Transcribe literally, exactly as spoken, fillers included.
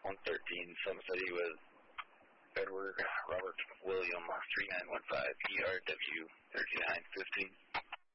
one thirteen, Sun City with Edward Robert William, three nine one five E R W thirty-nine fifteen.